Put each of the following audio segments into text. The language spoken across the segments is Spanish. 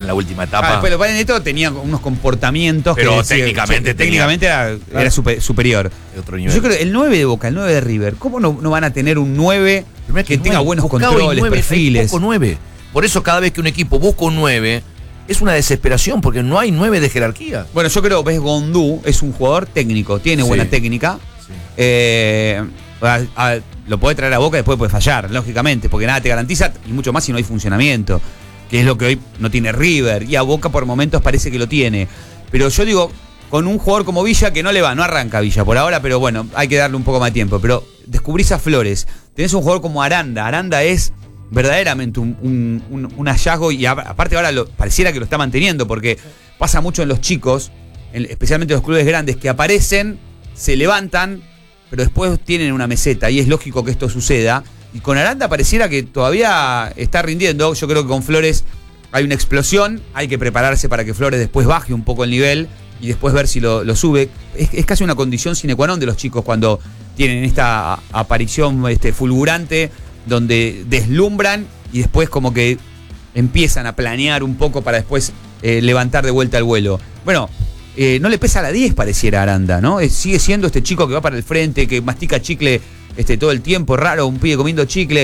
la última etapa. Pero Paneto tenía unos comportamientos pero que técnicamente era superior. De otro nivel. Yo creo que el 9 de Boca, el 9 de River, ¿cómo no van a tener un 9 que tenga buenos controles, perfiles? Hay poco 9. Por eso cada vez que un equipo busca un 9, es una desesperación, porque no hay 9 de jerarquía. Bueno, yo creo que Gondú es un jugador técnico, tiene buena técnica. Sí. Lo puede traer a Boca y después puede fallar, lógicamente, porque nada te garantiza, y mucho más si no hay funcionamiento, que es lo que hoy no tiene River, y a Boca por momentos parece que lo tiene. Pero yo digo, con un jugador como Villa, que no arranca Villa por ahora, pero bueno, hay que darle un poco más de tiempo. Pero descubrís a Flores, tenés un jugador como Aranda es verdaderamente un hallazgo, y aparte ahora pareciera que lo está manteniendo, porque pasa mucho en los chicos, especialmente en los clubes grandes, que aparecen, se levantan, pero después tienen una meseta, y es lógico que esto suceda. Y con Aranda pareciera que todavía está rindiendo. Yo creo que con Flores hay una explosión, hay que prepararse para que Flores después baje un poco el nivel y después ver si lo sube. Es casi una condición sine qua non de los chicos cuando tienen esta aparición fulgurante, donde deslumbran y después como que empiezan a planear un poco para después levantar de vuelta el vuelo. Bueno, no le pesa la 10 pareciera Aranda, ¿no? Sigue siendo este chico que va para el frente, que mastica chicle todo el tiempo, raro, un pibe comiendo chicle,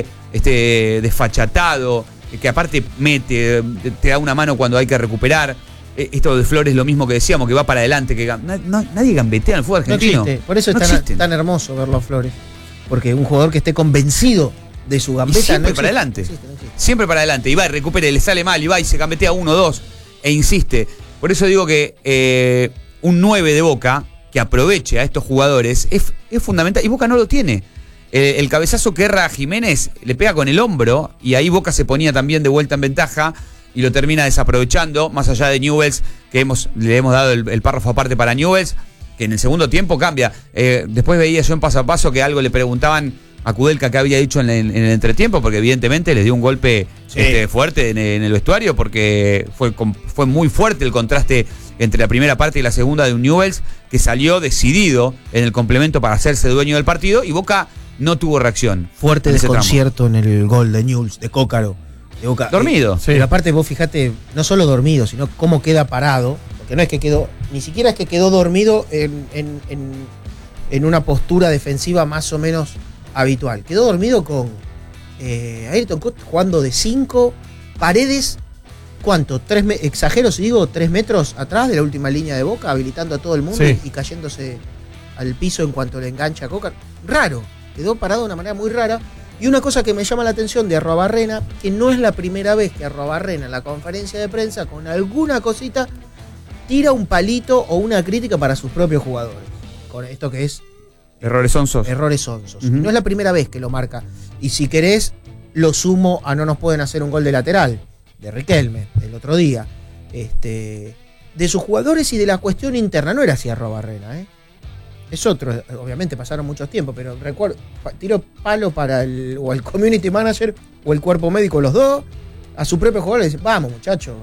desfachatado, que aparte mete, te da una mano cuando hay que recuperar. Esto de Flores es lo mismo que decíamos, que va para adelante, que nadie gambetea en el fútbol argentino. No existe. Por eso es tan hermoso verlo a Flores, porque un jugador que esté convencido de su gambeta, siempre para adelante. No existe. Siempre para adelante. Y va y recupera, le sale mal, y va y se gambetea 1, 2, e insiste. Por eso digo que un 9 de Boca que aproveche a estos jugadores es fundamental, y Boca no lo tiene. El cabezazo que erra a Jiménez le pega con el hombro, y ahí Boca se ponía también de vuelta en ventaja y lo termina desaprovechando, más allá de Newell's, que le hemos dado el párrafo aparte para Newell's, que en el segundo tiempo cambia. Después veía yo en Paso a Paso que algo le preguntaban a Kudelka que había dicho en el entretiempo, porque evidentemente les dio un golpe fuerte en el vestuario, porque fue muy fuerte el contraste entre la primera parte y la segunda de un Newell's que salió decidido en el complemento para hacerse dueño del partido, y Boca no tuvo reacción. Fuerte desconcierto en el gol de Newell's, de Cócaro, de Boca. Dormido. Pero aparte vos fijate, no solo dormido, sino cómo queda parado, porque no es que quedó, ni siquiera es que quedó dormido en una postura defensiva más o menos habitual. Quedó dormido con Ayrton Costa jugando de 5, Paredes, ¿cuánto? Exagero si digo 3 metros atrás de la última línea de Boca, habilitando a todo el mundo y cayéndose al piso en cuanto le engancha a Coca. Raro, quedó parado de una manera muy rara. Y una cosa que me llama la atención de Arruabarrena, que no es la primera vez que Arruabarrena en la conferencia de prensa, con alguna cosita, tira un palito o una crítica para sus propios jugadores. Con esto que es errores onzos. No es la primera vez que lo marca. Y si querés, lo sumo a no nos pueden hacer un gol de lateral, de Riquelme, el otro día. De sus jugadores y de la cuestión interna. No era así Arruabarrena, Es otro, obviamente pasaron muchos tiempos, pero recuerdo, tiró palo para el community manager o el cuerpo médico, los dos, a su propio jugador, le dice, vamos muchacho.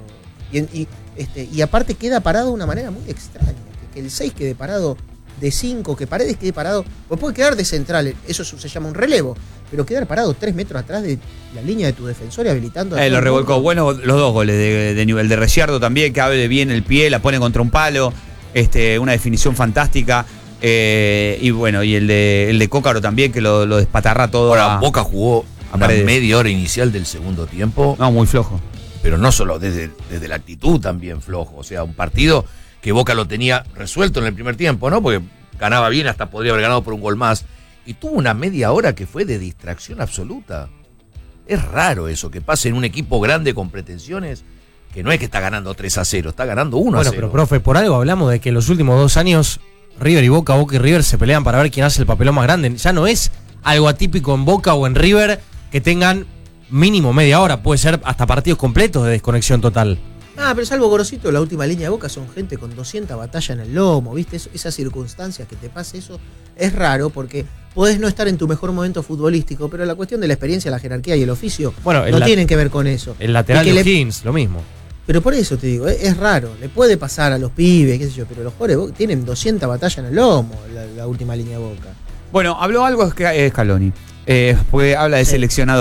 Y aparte queda parado de una manera muy extraña, que el 6 quede parado de 5, que Paredes quede parado, pues puede quedar de central, eso se llama un relevo, pero quedar parado 3 metros atrás de la línea de tu defensor y habilitando... Lo revolcó, bueno, los dos goles de nivel de Reciardo también, que abre bien el pie, la pone contra un palo, una definición fantástica. Y bueno, y el de Cócaro también, que lo despatarra todo. Ahora, Boca jugó a una media hora inicial del segundo tiempo. No, muy flojo. Pero no solo, desde la actitud también flojo. O sea, un partido que Boca lo tenía resuelto en el primer tiempo, ¿no? Porque ganaba bien, hasta podría haber ganado por un gol más. Y tuvo una media hora que fue de distracción absoluta. Es raro eso, que pase en un equipo grande con pretensiones, que no es que está ganando 3-0, está ganando 1-0. Bueno, pero profe, por algo hablamos de que en los últimos 2 años River y Boca y River se pelean para ver quién hace el papelón más grande. Ya no es algo atípico en Boca o en River que tengan mínimo media hora, puede ser hasta partidos completos de desconexión total. Pero salvo Gorosito, la última línea de Boca son gente con 200 batallas en el lomo, ¿viste? Esas circunstancias que te pase eso es raro, porque podés no estar en tu mejor momento futbolístico, pero la cuestión de la experiencia, la jerarquía y el oficio no tienen que ver con eso. El lateral de O'Higgins, lo mismo. Pero por eso te digo, es raro, le puede pasar a los pibes, qué sé yo, pero los jugadores tienen 200 batallas en el lomo, la última línea de Boca. Bueno, habló algo Scaloni, porque habla de seleccionador.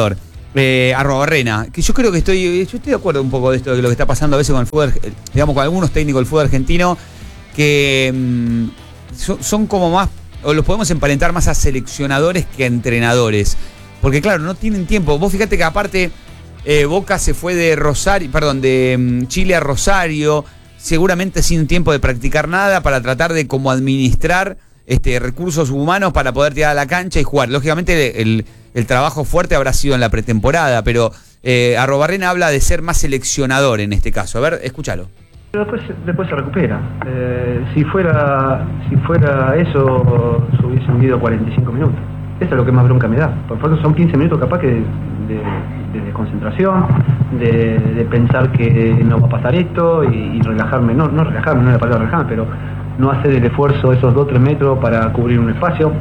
@Barrena, que yo creo que yo estoy de acuerdo un poco de esto, de lo que está pasando a veces con el fútbol, digamos, con algunos técnicos del fútbol argentino, que son como más, o los podemos emparentar más a seleccionadores que a entrenadores. Porque claro, no tienen tiempo. Vos fíjate que aparte Boca se fue de Chile a Rosario, seguramente sin tiempo de practicar nada, para tratar de como administrar recursos humanos para poder tirar a la cancha y jugar. Lógicamente el trabajo fuerte habrá sido en la pretemporada, pero Arrobarrena habla de ser más seleccionador en este caso. A ver, escúchalo. Pero después se recupera. Si fuera eso, se hubiesen ido 45 minutos. Eso es lo que más bronca me da. Por favor, son 15 minutos capaz que de concentración, de pensar que no va a pasar esto y relajarme. No relajarme, no es la palabra relajarme, pero no hacer el esfuerzo esos 2-3 metros para cubrir un espacio.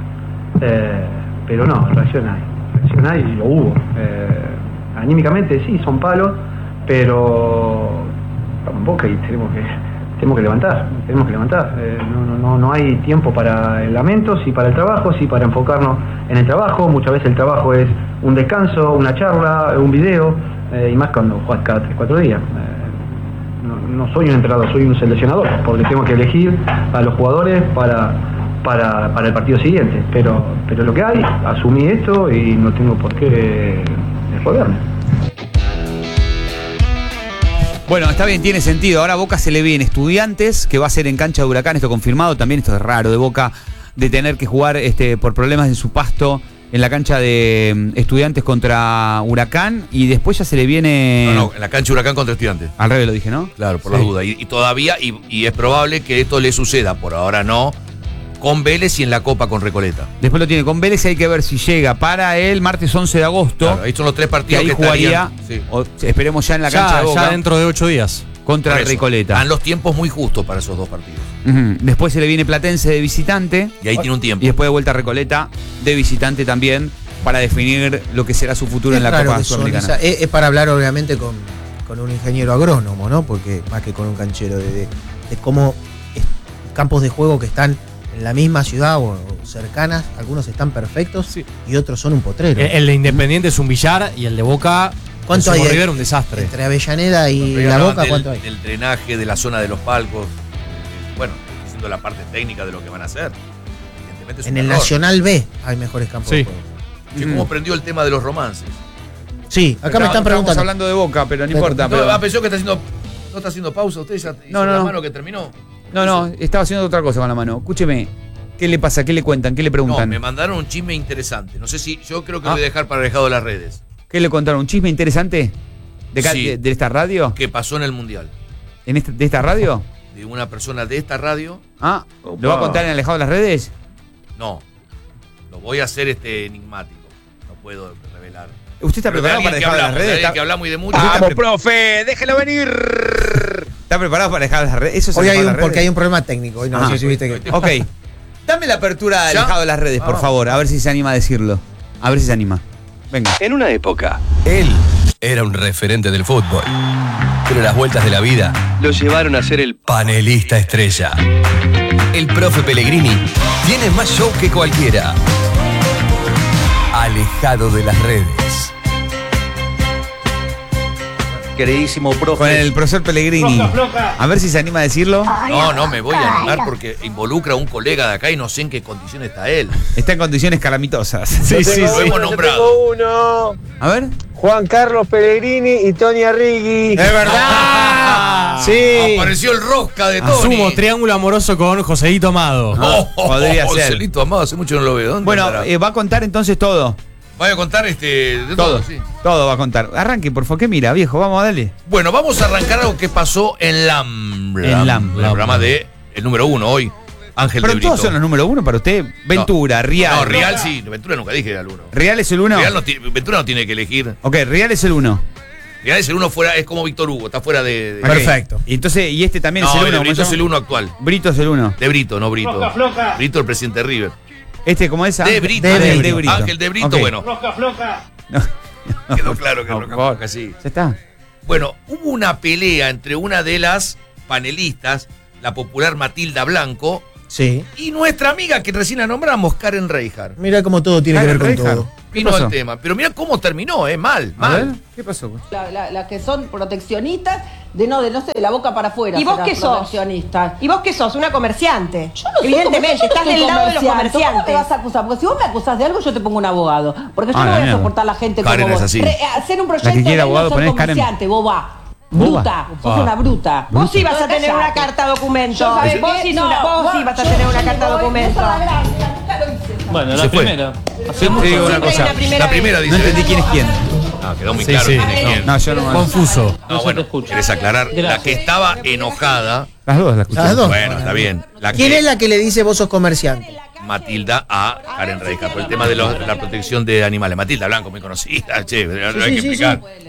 Pero no, reacción hay y lo hubo. Anímicamente sí, son palos, pero en Boca y tenemos que levantar. No hay tiempo para el lamento, sí para el trabajo, sí para enfocarnos en el trabajo. Muchas veces el trabajo es un descanso, una charla, un video, y más cuando juegas cada 3-4 días. No soy un entrenador, soy un seleccionador, porque tengo que elegir a los jugadores para el partido siguiente. Pero lo que hay, asumí esto y no tengo por qué joderme. Bueno, está bien, tiene sentido. Ahora Boca se le viene Estudiantes, que va a ser en cancha de Huracán, esto confirmado. También esto es raro de Boca, de tener que jugar por problemas en su pasto en la cancha de Estudiantes contra Huracán. Y después ya se le viene... No, en la cancha de Huracán contra Estudiantes. Al revés lo dije, ¿no? Claro, por la duda. Y todavía, y es probable que esto le suceda, por ahora no, con Vélez y en la Copa con Recoleta. Después lo tiene con Vélez y hay que ver si llega para el martes 11 de agosto. Claro, ahí son los 3 partidos que ahí jugaría, esperemos ya en la cancha de Boca. Ya dentro de 8 días. Contra Recoleta. Dan los tiempos muy justos para esos 2 partidos. Después se le viene Platense de visitante. Y ahí tiene un tiempo. Y después de vuelta a Recoleta de visitante también, para definir lo que será su futuro en la Copa Sudamericana. Es para hablar obviamente con un ingeniero agrónomo, ¿no? Porque más que con un canchero, de cómo campos de juego que están en la misma ciudad o cercanas, algunos están perfectos, sí, y otros son un potrero. El de Independiente es un billar y el de Boca, ¿cuánto hay? River, un desastre. Entre Avellaneda y la Boca, ¿cuánto hay? El drenaje de la zona de los palcos. Bueno, haciendo la parte técnica de lo que van a hacer. Evidentemente es en un el error. Nacional B hay mejores campos de juego. Che, ¿cómo prendió el tema de los romances? Sí, acá me están preguntando. Estamos hablando de Boca, pero no importa. No, pensó que no está haciendo pausa. ¿Usted ya hizo la mano que terminó? No, estaba haciendo otra cosa con la mano. Escúcheme, ¿qué le pasa? ¿Qué le cuentan? ¿Qué le preguntan? No, me mandaron un chisme interesante. No sé si, yo creo que lo voy a dejar para dejado de las redes. ¿Qué le contaron? ¿Un chisme interesante? ¿De esta radio? ¿Qué pasó en el Mundial? ¿De esta radio? De una persona de esta radio. Ah, ¿lo va a contar en alejado de las redes? No, lo voy a hacer enigmático. No puedo revelar. ¿Usted está preparado para dejar de las redes? Que hablamos y de mucho. ¡Vamos, profe! ¡Déjelo venir! ¿Está preparado para dejar de las redes? Eso hoy porque hay un problema técnico. Hoy no sé si viste que... Ok. Dame la apertura de alejado de las redes, por favor. A ver si se anima a decirlo. A ver si se anima. Venga. En una época, él era un referente del fútbol. Pero las vueltas de la vida lo llevaron a ser el panelista estrella. El profe Pellegrini tiene más show que cualquiera. Alejado de las redes. Queridísimo profe. Con el profesor Pellegrini. A ver si se anima a decirlo. No me voy a animar porque involucra a un colega de acá y no sé en qué condiciones está él. Está en condiciones calamitosas. Sí, lo hemos nombrado. Uno. A ver. Juan Carlos Pellegrini y Tony Arrighi. ¡Es verdad! Sí. Apareció el rosca de Tony. Asumo, triángulo amoroso con Joselito Amado. Podría ser. Joselito Amado, hace mucho no lo veo. Bueno, va a contar entonces todo. Voy a contar de todo, sí. Todo va a contar. Arranque, por favor. ¿Qué mira, viejo? Vamos a darle. Bueno, vamos a arrancar algo que pasó en LAM. El programa de el número 1 hoy. Ángel Pero de Brito. todos son los número 1 para usted. Ventura, Rial. No, Rial sí. Ventura nunca dije era el 1. ¿Rial es el 1? Ventura no tiene que elegir. Ok, Rial es el 1. Rial es el 1 fuera, es como Víctor Hugo, está fuera de... Perfecto. Y entonces, y este también es el 1. No, Brito es el 1 actual. Brito es el 1. De Brito, no Brito. Floca. Brito, el presidente de River. ¿Este cómo es? De Brito. De Brito. Ángel de Brito, okay. Bueno. Floca. No. Quedó claro que Floca, sí. Ya está. Bueno, hubo una pelea entre una de las panelistas, la popular Matilda Blanco, sí, y nuestra amiga que recién la nombramos, Karen Reinhardt. Mira cómo todo tiene que ver con Reinhardt. todo. vino pasó? el tema. Pero mira cómo terminó, mal, A ver, mal. ¿qué pasó? Las que son proteccionistas, de la boca para afuera. ¿Y vos serán qué sos? proteccionistas. ¿Y vos qué sos? Una comerciante. Yo no soy Evidentemente, yo no estás soy del lado de los comerciante. ¿Cómo me comerciantes. vas a acusar? Porque si vos me acusás de algo, yo te pongo un abogado. Porque yo Ah, no la voy a mierda. soportar la gente Karen como es vos. así. Hacer un proyecto La que quiere de abogado, no ser ponés Karen. comerciante, boba. Boba. Bruta, sos una bruta. Vos ibas a tener Cállate. una carta documento. Yo, ¿sabés Vos qué? ibas a yo- tener una yo carta no voy- documento. esa es la gracia, nunca lo hice eso. Bueno, Se la fue. primera. Te digo una Siempre hay cosa. una primera La primera vez. dice. No entendí quién es quién. Ah, quedó muy Sí, claro sí. quién es quién. No, yo no. Confuso. No, bueno, querés aclarar. La Gracias. que estaba enojada. Las dos las escuché. Las dos. Bueno, está bien. La ¿Quién que es la que le dice vos sos comerciante? Matilda a Karen Reija por el tema de la protección de animales. Matilda Blanco, muy conocida, che, no hay que sí, explicar. sí.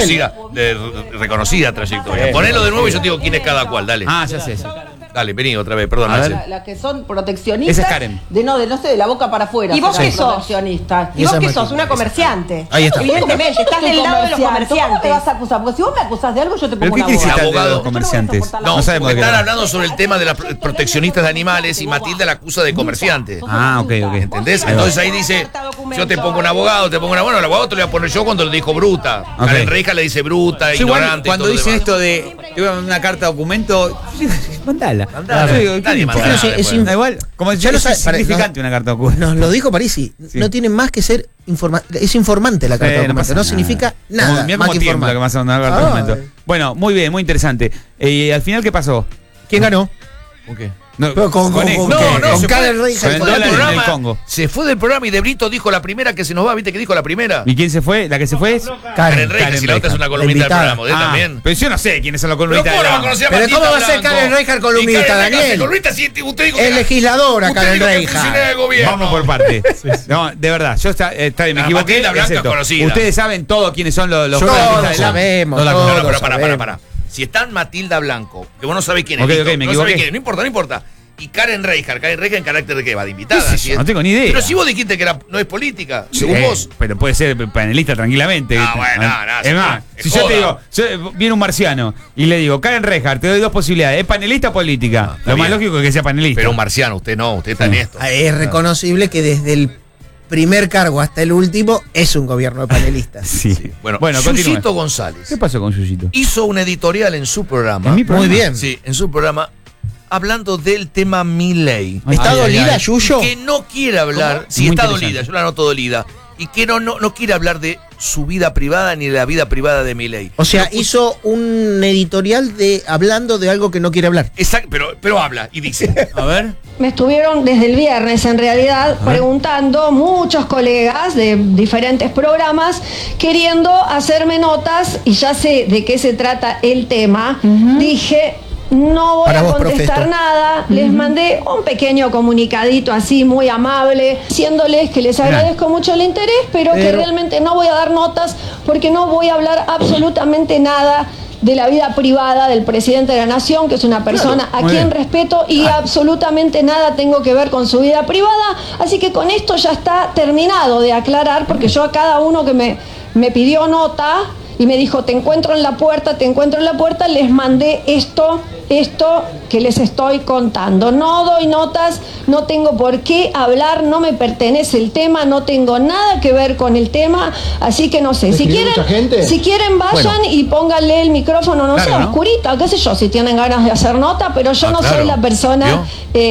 De reconocida trayectoria. Ponelo de nuevo y yo te digo quién es cada cual, dale. Ah, ya sé. Dale, vení otra vez, perdón, A ver. Axel. Las que son proteccionistas. Esa es Karen. De la boca para afuera. ¿Y vos serán qué sos? proteccionistas. ¿Y vos Esa qué es sos? Matilda. Una comerciante. Ahí está. Evidentemente, estás del lado de los ¿Cómo me comerciantes. vas a acusar? Porque si vos me acusás de algo, yo te ¿Pero pongo qué un quieres abogado. citar de Abogado. los comerciantes? Yo no voy a soportar la No, No sabemos porque de qué están hablan. hablando sobre el tema de las proteccionistas de animales y Matilda la acusa de comerciante. Ah, ok, ok. ¿Entendés? Vos Entonces ibas a ahí tener dice, una carta documento. yo te pongo un abogado, bueno, el abogado te lo voy a poner yo cuando le dijo bruta. Ok. Karen Reija le dice bruta, Yo igual, ignorante. y cuando todo lo dicen demás. esto de te voy a mandar una carta de documento, mandala. Mandala. Yo digo, ¿qué Nadie me importa? manda Pero nada, es después. Da igual, como Ya ya lo lo sabe- es para- significante una carta de documento. Nos lo dijo Parisi. Sí. No tiene más que ser es informante la carta de No documento. pasa No nada. significa nada. Mira más cómo que tiembla informar. que me vas a mandar una carta de Ay. documento. Bueno, muy bien, muy interesante. ¿Y al final qué pasó? ¿Quién ganó? ¿Con qué? No, Pero con qué? qué? No, Con se Karen fue- Reija con y el con dólar Matilda. en el Congo. Se fue del programa y de Brito dijo la primera que se nos va, ¿viste que dijo la primera? ¿Y quién se fue? ¿La que se fue es? Karen Reija, Karen si la otra es Reija. una columnista del La programa, invitada. ¿usted también? Pero yo no sé quiénes son los Pero columnistas. ¿cómo de no va a la- conocer a Pero Matilda ¿cómo va a ser Blanco? Karen Reija Y columnista, Karen Reija Daniel? columnista, si usted dijo Es que legisladora, usted Karen dijo que Reija. funcionaria de gobierno. Vamos por parte. No, de verdad, yo está bien, me La equivoqué. Matilda Blanca acepto. conocida. Ustedes saben todo quiénes son los Todos columnistas de la- sabemos. No la- todos No, no, pero sabemos. para. Si están Matilda Blanco, que vos no sabés quién es, Ok, listo, ok, me no sabés equivoqué. quién es, no importa. Y Karen Reija en carácter de qué va, de invitada. ¿Qué sé si yo? es- No tengo ni idea. Pero si vos dijiste que no es política, según vos. Pero puede ser panelista tranquilamente. Ah, bueno, no, Es más, es si yo joda. te digo, viene un marciano y le digo, Karen Rejar, te doy dos posibilidades, ¿es panelista o política? está Lo más bien. lógico es que sea panelista. Pero un marciano, usted no, usted está en esto. Es reconocible que desde el primer cargo hasta el último es un gobierno de panelistas. Sí. Bueno, continúe. Yuyito González ¿Qué pasó con Yuyito? hizo un editorial en su programa. ¿En mi programa? Muy bien. Sí, en su programa, hablando del tema Milei. ¿Está Ay, dolida, ay. Yuyo? Que no quiere hablar, ¿Cómo? si Muy está interesante. dolida, yo la noto dolida, y que no quiere hablar de su vida privada ni de la vida privada de Milei. O sea, hizo un editorial hablando de algo que no quiere hablar. Exacto, pero habla y dice. A ver. Me estuvieron desde el viernes en realidad preguntando muchos colegas de diferentes programas queriendo hacerme notas y ya sé de qué se trata el tema. Dije, no voy Para a vos, contestar profe, esto. nada. Les mandé un pequeño comunicadito así muy amable, diciéndoles que les agradezco mucho el interés, pero que realmente no voy a dar notas porque no voy a hablar absolutamente nada de la vida privada del presidente de la nación, que es una persona a muy quien bien. respeto y absolutamente nada tengo que ver con su vida privada. Así que con esto ya está terminado de aclarar, porque yo a cada uno que me pidió nota y me dijo, te encuentro en la puerta, les mandé esto que les estoy contando. No doy notas, no tengo por qué hablar, no me pertenece el tema, no tengo nada que ver con el tema, así que no sé. Si quieren vayan y pónganle el micrófono, no sé, Claro, ¿no? oscurita, qué sé yo, si tienen ganas de hacer nota, pero yo no claro. soy la persona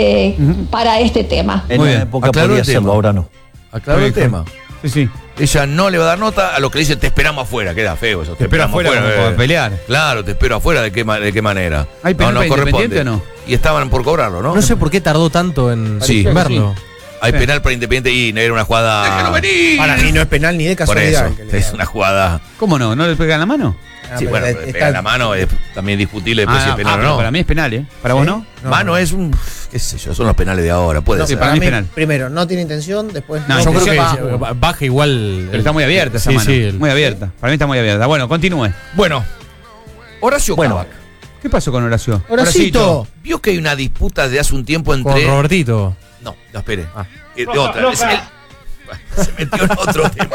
para este tema. Muy bien. Aclaró el tema. ahora no. Aclaró el Muy bien. tema. Sí, sí. Ella no le va a dar nota a lo que le dice te esperamos afuera, queda feo eso. Te espero esperamos afuera como para pelear. Claro, te espero afuera, ¿de qué manera? ¿Hay penal para Independiente o no? Y estaban por cobrarlo, ¿no? No sé por qué tardó tanto en Sí. verlo. Hay penal para Independiente y era una jugada. ¡Déjalo venir! Para mí no es penal ni de Por casualidad. eso, que le es haga. una jugada. ¿Cómo no? ¿No le pegan la mano? Ah, Sí, pero bueno, está- pegar la mano es también discutible después si es penal o pero no. para mí es penal, ¿eh? ¿Para vos no? No. Mano es un. ¿Qué sé yo? Son los penales de ahora, puede No, ser. para mí es penal. Primero, no tiene intención, después No, no, yo Yo creo sepa. que baja igual. Pero está muy abierta esa Sí, mano. sí, muy abierta. Para mí está muy abierta. Bueno, continúe. Bueno, Horacio Cavac. ¿Qué pasó con Horacio? Horacito. Vio que hay una disputa de hace un tiempo Con entre. Robertito. No, espere. Ah. Otra. Se metió en otro tema.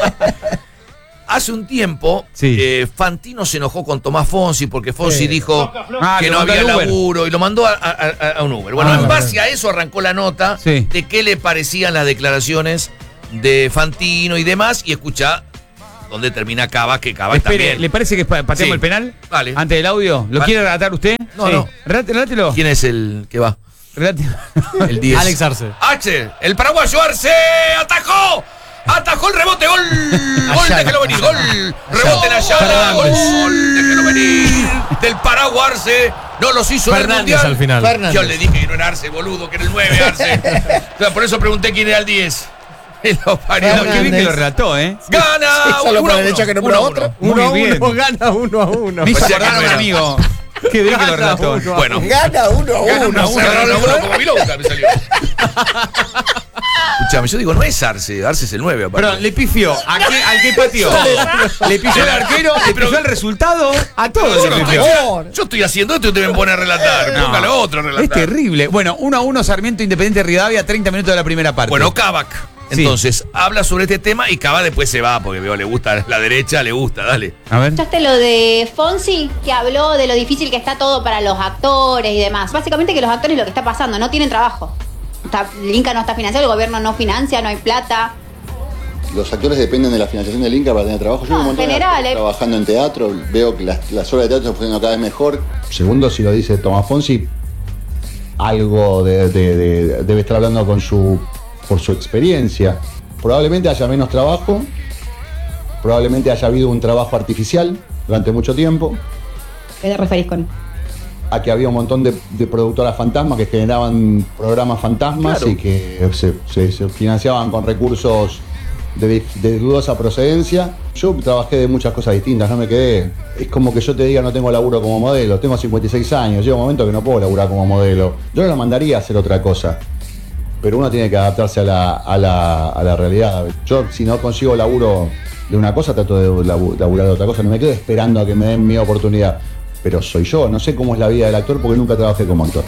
Hace un tiempo, Sí. Fantino se enojó con Tomás Fonsi porque Fonsi Sí. dijo Ah, que que no lo mandó había al Uber. laburo y lo mandó a un Uber. Bueno, Ah, en base a eso arrancó la nota Sí. de qué le parecían las declaraciones de Fantino y demás, y escuchá dónde termina Cava, que Cava Espere, también. ¿le parece que pateamos Sí. el penal? Vale. Antes del audio. ¿Lo Vale. quiere relatar usted? No, no. Relátelo. ¿Quién es el que va? El 10. Alex Arce. Arce, el paraguayo Arce, atajó. Atajó el rebote, gol. Gol, Ayala. déjelo venir, gol. Rebote en Ayala, gol, déjelo venir. Del Paraguay Arce, no los hizo en el Fernández Mundial. al final. Fernández. Yo le dije que no era Arce, boludo, que era el 9 Arce. Claro, por eso pregunté quién era el 10. Y lo parió. No, qué bien que lo relató, ¿eh? Gana. Solo por la 1-1, derecha que nombra 1-1. otro. Muy bien. Gana 1-1. Me hizo Parecía acordar a que un no era. amigo. Qué bien que lo relató. Bueno, Gana 1-1. cerraron 1 como Milonga me salió. Escuchame, yo digo, no es Arce, Arce es el 9. aparte. Perdón, le pifió al que pateó. Le pifió al arquero, le pifió el resultado. A todos Yo, le no pifió. yo estoy haciendo esto y usted me pone a relatar. No. Póngale otro a relatar. Es terrible. Bueno, 1-1 Sarmiento Independiente Rivadavia, 30 minutos de la primera parte. Bueno, Kavak. Sí. Entonces, habla sobre este tema y Kavak después se va, porque veo, le gusta la derecha, le gusta, dale. A ver. ¿Escuchaste lo de Fonsi, que habló de lo difícil que está todo para los actores y demás? Básicamente que los actores lo que está pasando, no tienen trabajo. El Inca no está financiado, el gobierno no financia, no hay plata. Los actores dependen de la financiación del Inca para tener trabajo. Yo No, un montón de general, actores trabajando en teatro, veo que las obras de teatro están funcionando cada vez mejor. Segundo, si lo dice Tomás Fonsi, algo debe estar hablando por su experiencia. Probablemente haya menos trabajo, probablemente haya habido un trabajo artificial durante mucho tiempo, ¿Qué te referís con? a que había un montón de productoras fantasmas que generaban programas fantasmas y que se financiaban con recursos de dudosa procedencia. Yo trabajé de muchas cosas distintas, no me quedé. Es como que yo te diga no tengo laburo como modelo, tengo 56 años, llega un momento que no puedo laburar como modelo. Yo no lo mandaría a hacer otra cosa, pero uno tiene que adaptarse a la realidad. Yo si no consigo laburo de una cosa, trato de laburar de otra cosa, no me quedo esperando a que me den mi oportunidad. Pero soy yo, no sé cómo es la vida del actor porque nunca trabajé como actor.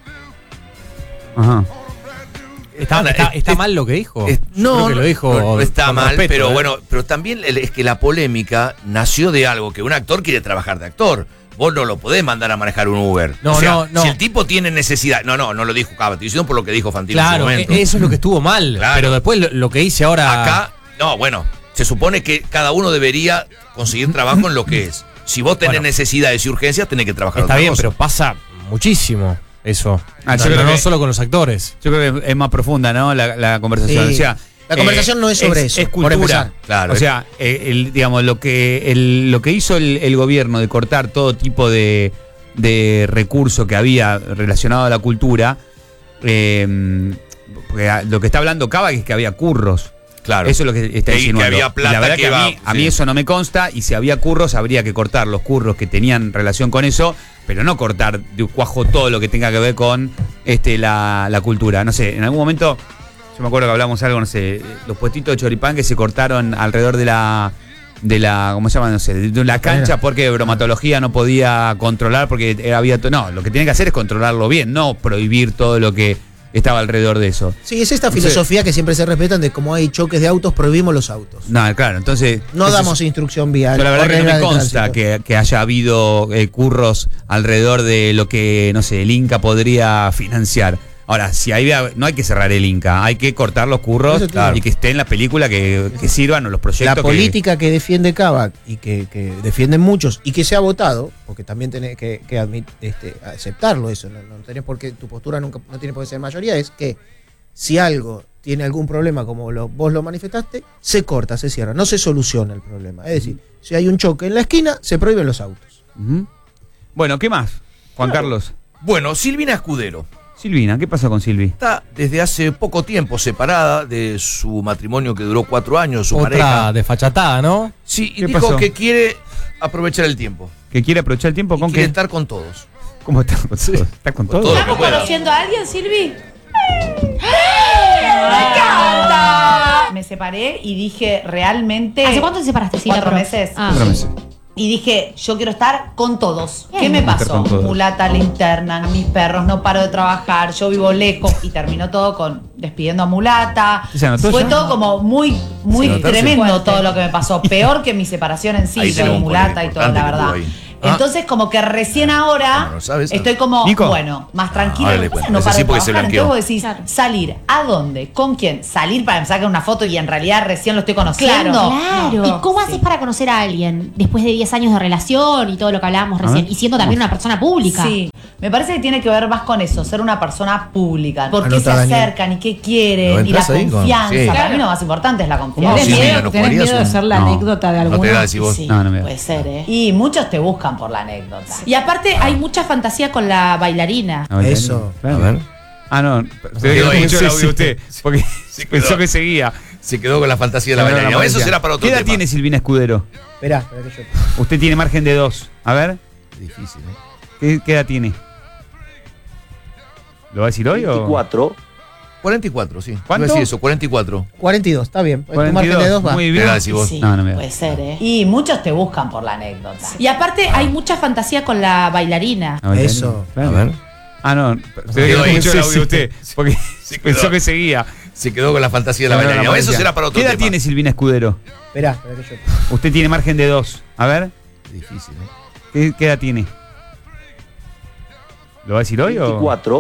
Ajá. ¿Está mal lo que dijo? No, Creo que lo dijo no está con mal, respeto, pero ¿eh? bueno, pero también es que la polémica nació de algo, que un actor quiere trabajar de actor. Vos no lo podés mandar a manejar un Uber. No, O sea, no. Si el tipo tiene necesidad. No lo dijo Cava, estoy diciendo por lo que dijo Fantino Claro, en su momento. eso es lo que estuvo mal. Claro. Pero después lo que hice ahora. Acá, no, bueno, se supone que cada uno debería conseguir trabajo en lo que es. Si vos tenés Bueno. necesidades y urgencias, tenés que trabajar Está otra bien, cosa. pero pasa muchísimo eso. Ah, yo no, creo no que- solo con los actores. Yo creo que es más profunda, ¿no? La conversación. Sí. O sea, La conversación no es sobre eso, Es por cultura. empezar. Claro, O sea, digamos, lo que hizo el gobierno de cortar todo tipo de recurso que había relacionado a la cultura, porque lo que está hablando Cava es que había curros. Claro. Eso es lo que está Que insinuando. había Y plata la verdad que que iba- a mí sí. eso no me consta, y si había curros habría que cortar los curros que tenían relación con eso, pero no cortar de cuajo todo lo que tenga que ver con la cultura. No sé, en algún momento, yo me acuerdo que hablamos algo, no sé, los puestitos de choripán que se cortaron alrededor de la ¿cómo se llama? No sé, de la cancha, porque bromatología no podía controlar, porque había no, lo que tiene que hacer es controlarlo bien, no prohibir todo lo que estaba alrededor de eso. Sí, es esta Entonces- filosofía que siempre se respetan de cómo hay choques de autos, prohibimos los autos. No, claro, entonces No eso damos es- instrucción vial. Yo la verdad o que no regla me de consta tránsito. que haya habido curros alrededor de lo que, no sé, el Inca podría financiar. Ahora, si no hay que cerrar el Inca, hay que cortar los curros Eso claro. y que esté en la película que sirvan o los proyectos. La política que defiende Kavak y que defienden muchos y que se ha votado, porque también tenés que aceptarlo eso, no tenés por qué, tu postura nunca no tiene por qué ser mayoría, es que si algo tiene algún problema como vos lo manifestaste, se corta, se cierra, no se soluciona el problema. Es decir, si hay un choque en la esquina, se prohíben los autos. Ujú. Bueno, ¿qué más? Juan Carlos. Bueno, Silvina Escudero Silvina, ¿qué pasó con Silvi? está desde hace poco tiempo separada de su matrimonio que duró 4 años, su Otra pareja. desfachatada, ¿no? Sí, y ¿Qué dijo pasó? que quiere aprovechar el tiempo. ¿Que quiere aprovechar el tiempo Y con quiere qué? estar con todos. ¿Cómo está con todo? ¿Está con todo? todo. ¿Estamos Bueno. conociendo a alguien, Silvi? ¡Me encanta! Me separé y dije, realmente... ¿Hace cuánto te separaste, Silvia? 4 meses. Ah. 4 meses. Y dije, yo quiero estar con todos. Bien. ¿Qué me Estar pasó? con todos. Mulata, linterna, mis perros, no paro de trabajar, yo vivo lejos. Y terminó todo con despidiendo a Mulata. ¿Se anotó Fue ya? todo como muy ¿Se anotó? tremendo Fuerte. todo lo que me pasó. Peor que mi separación en sí, Ahí lo de tenemos un Mulata y todo, importante la que verdad. tuvo ahí. Entonces, como que recién ahora no sabes. estoy como, Nico. bueno, más tranquila. Ahora le Entonces, cuento. no Ese paro sí de porque se trabajar. blanqueó. Entonces vos decís, ¿salir a dónde? ¿Con quién? ¿Salir para sacar una foto y en realidad recién lo estoy conociendo? Claro. ¿Y cómo haces para conocer a alguien después de 10 años de relación y todo lo que hablábamos recién? Y siendo también una persona pública. Sí, me parece que tiene que ver más con eso, ser una persona pública. ¿Por qué Anota, se Daniel. acercan y qué quieren? ¿No Y la entras ahí con- confianza. sí. Para mí lo más importante es la ¿Cómo confianza. sí, mira, no ¿Tenés jugarías miedo de un- ser la No. anécdota de No alguno? te da decir vos. Sí, No, no me da. puede ser, ¿eh? Y muchos te buscan por la anécdota. Y aparte hay mucha fantasía con la bailarina. A ver, Eso. claro. A ver. Ah, no. Se quedó ahí. escuchó el Sí, audio sí. usted. Porque Se pensó quedó. que seguía. Se quedó con la fantasía de la bailarina. Eso será para otro ¿Qué edad tema. tiene Silvina Escudero? Esperá que yo. Usted tiene margen de 2. A ver, Difícil, ¿eh? ¿qué edad tiene? ¿Lo va a decir hoy o...? 44, sí. ¿Cuánto? Iba a decir eso, 44. 42, está bien. Tu 42, margen de 2 va. muy bien. Te da decir vos. Sí, No, no me da. puede ser, ¿eh? Y muchos te buscan por la anécdota. Y aparte hay mucha fantasía con la bailarina. A ver, Eso. claro. A ver. Ah, no. Se quedó ahí. escuchó el Sí, audio sí. usted. Porque Se quedó. pensó que seguía. Se quedó con la fantasía de la bailarina. Eso será para otro ¿Qué edad tema. tiene Silvina Escudero? Esperá que yo. Usted tiene margen de 2. A ver, Difícil, ¿eh? ¿qué edad tiene? ¿Lo va a decir hoy o...?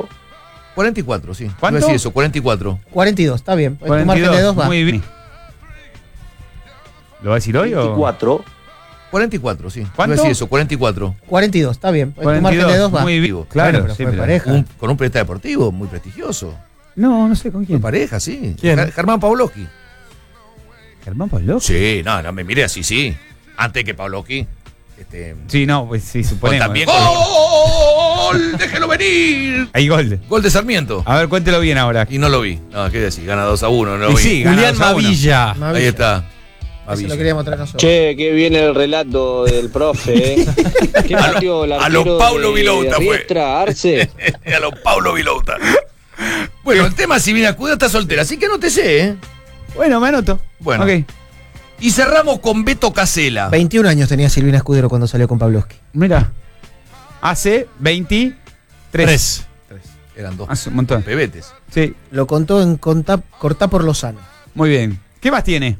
44, sí. ¿Cuánto? Iba a decir eso, 44. 42, está bien. Tu 42, margen de 2 va. muy bien. ¿Lo va a decir hoy o...? 44, sí. ¿Cuánto? Iba a decir eso, 44. 42, está bien. Tu 42, margen de 2 va. muy bien. Bueno, Claro, pero sí, fue pero- pareja. Con un periodista deportivo muy prestigioso. No sé con Fue quién. pareja, sí. ¿Quién? Germán Pavlovsky. Germán Pavlovsky. Sí, no, me mire así, sí. Antes que Pavlovsky. Sí, no, pues sí, suponemos. También ¡Gol! ¡Déjelo venir! Hay gol. Gol de Sarmiento. A ver, cuéntelo bien ahora. Y no lo vi. No, ¿qué decir? Gana 2-1, no lo Y vi. sí, gana Julián 2-1. Mavilla. Ahí está. Eso Mavilla. lo queríamos traer nosotros. Che, qué viene el relato del profe. ¿Qué partió el a arquero los Paulo Vilouta fue. Riestra, Arce? A los Paulo Vilouta. Bueno, el tema Silvina Escudero está soltera, así que anótese, ¿eh? Bueno, me anoto. Bueno. Ok. Y cerramos con Beto Casella. 21 años tenía Silvina Escudero cuando salió con Pavlovsky. Mira. Hace 23. 3. Eran dos Hace un montón. pebetes. Sí, Lo contó en Cortá por Lozano. muy bien. ¿Qué más tiene?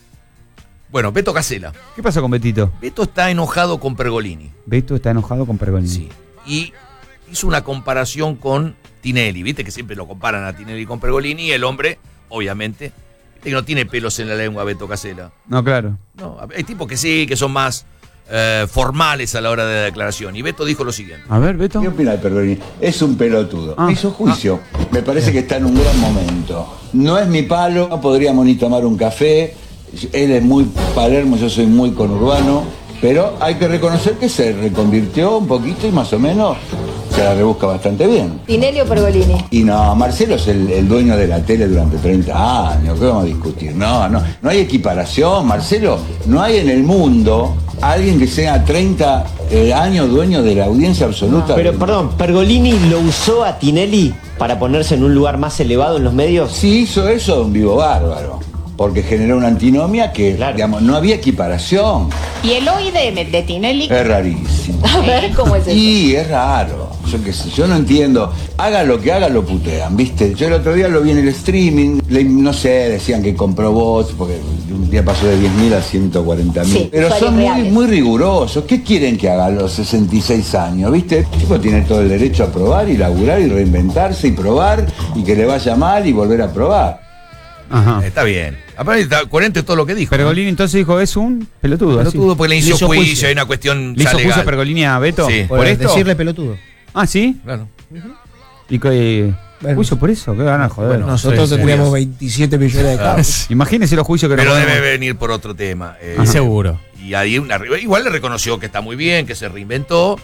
Bueno, Beto Casella. ¿Qué pasó con Betito? Beto está enojado con Pergolini. Beto está enojado con Pergolini. Sí. Y hizo una comparación con Tinelli. Viste que siempre lo comparan a Tinelli con Pergolini y el hombre, obviamente, viste que no tiene pelos en la lengua Beto Casella. No, claro. No, hay tipos que sí, que son más formales a la hora de la declaración. Y Beto dijo lo siguiente. A ver, Beto. ¿Qué opina de Pergolini? Es un pelotudo. Ah. Hizo juicio. Me parece que está en un gran momento. No es mi palo, no podríamos ni tomar un café. Él es muy Palermo, yo soy muy conurbano. Pero hay que reconocer que se reconvirtió un poquito y más o menos se la rebusca bastante bien. Tinelli o Pergolini. Y no, Marcelo es el dueño de la tele durante 30 años. ¿Qué vamos a discutir? No hay equiparación, Marcelo. No hay en el mundo alguien que sea 30 años dueño de la audiencia absoluta. Pero perdón, ¿Pergolini lo usó a Tinelli para ponerse en un lugar más elevado en los medios? Sí hizo eso de un vivo bárbaro. Porque generó una antinomia que, digamos, no había equiparación. Y el OIDM de Tinelli. Es rarísimo. A ver cómo es eso. Y es raro. Yo qué sé, yo no entiendo. Haga lo que haga, lo putean, ¿viste? Yo el otro día lo vi en el streaming, no sé, decían que compró bots, porque un día pasó de 10.000 a 140.000. Sí, pero usuarios son muy, reales. muy rigurosos. ¿Qué quieren que haga a los 66 años, viste? El tipo tiene todo el derecho a probar y laburar y reinventarse y probar y que le vaya mal y volver a probar. Ajá. Está bien. Aparte está coherente todo lo que dijo. Pergolini entonces dijo, es un pelotudo. Pelotudo así. porque le hizo juicio, hay una cuestión ¿Le hizo ya juicio a legal. Pergolini a Beto? Sí. ¿Por esto? Decirle pelotudo. Ah, ¿sí? Claro. ¿Y qué Bueno. juicio por eso? ¿Qué ganas, joder? Bueno, Nosotros sí, tendríamos sí. 27 millones de casos. Imagínese los juicios que Pero nos debe podemos- venir por otro tema. Seguro. Y ahí igual le reconoció que está muy bien, que se reinventó.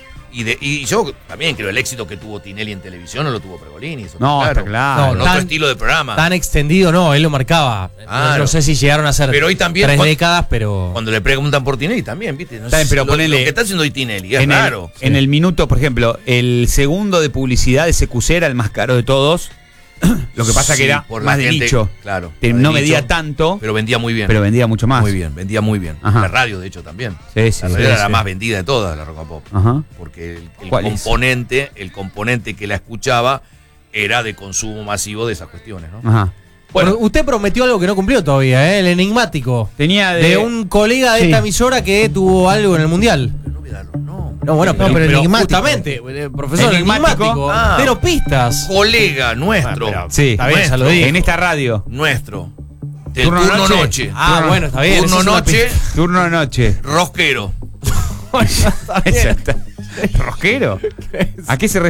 Y yo también creo el éxito que tuvo Tinelli en televisión no lo tuvo Pergolini. Eso No, está claro. Con No, otro tan- estilo de programa. Tan extendido no, él lo marcaba. Claro. No sé si llegaron a ser Pero hoy también 3 cuan- décadas, pero... Cuando le preguntan por Tinelli también, ¿viste? No Está bien, pero lo ponele- que está haciendo hoy Tinelli es en raro. en el minuto, por ejemplo, el segundo de publicidad de CQC era el más caro de todos. Lo que pasa Sí, que era por la más de gente, nicho. claro, Que más no de medía nicho, tanto, pero vendía muy bien. pero vendía mucho más. Muy bien, vendía muy bien. Ajá. La radio, de hecho, también. Sí, sí, La sí, radio era la sí. más vendida de todas, la Rock and Pop. Ajá. Porque el ¿Cuál es? componente que la escuchaba era de consumo masivo de esas cuestiones, ¿no? Ajá. Bueno, usted prometió algo que no cumplió todavía, ¿eh? El enigmático. Tenía De un colega de Sí. esta emisora que tuvo algo en el Mundial. Pero no voy a darlo, no. No, bueno, pero enigmático. justamente, profesor, enigmático. Pero pistas. Colega nuestro. Sí, Está bien, ya lo dije. en esta radio. Nuestro. Del Turno turno noche. noche. Bueno, está bien. Turno eso es una noche. Turno de noche. Rosquero. ¿Rosquero? ¿A qué se